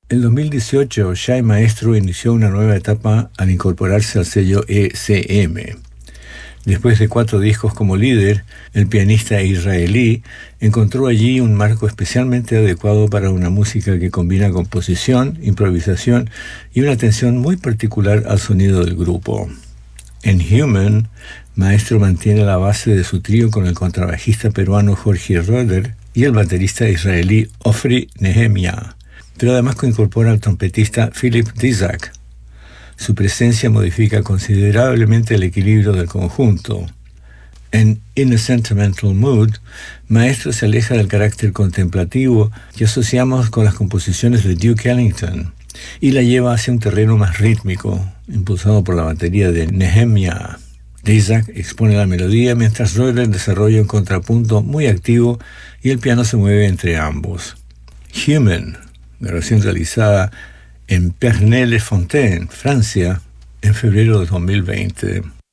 En 2018, Shai Maestro inició una nueva etapa al incorporarse al sello ECM. Después de 4 discos como líder, el pianista israelí encontró allí un marco especialmente adecuado para una música que combina composición, improvisación y una atención muy particular al sonido del grupo. En Human, Maestro mantiene la base de su trío con el contrabajista peruano Jorge Roeder y el baterista israelí Ofri Nehemia, pero además incorpora al trompetista Philip Dizak. Su presencia modifica considerablemente el equilibrio del conjunto. En In a Sentimental Mood, Maestro se aleja del carácter contemplativo que asociamos con las composiciones de Duke Ellington y la lleva hacia un terreno más rítmico, impulsado por la batería de Nehemia. Dizak expone la melodía mientras Roeder desarrolla un contrapunto muy activo y el piano se mueve entre ambos. Human, grabación realizada en Pernay-les-Fontaines, Francia, en febrero de 2020.